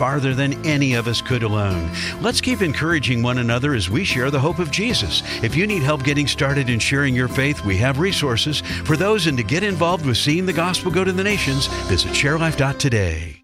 farther than any of us could alone. Let's keep encouraging one another as we share the hope of Jesus. If you need help getting started in sharing your faith, we have resources for those, and to get involved with seeing the gospel go to the nations, visit sharelife.today.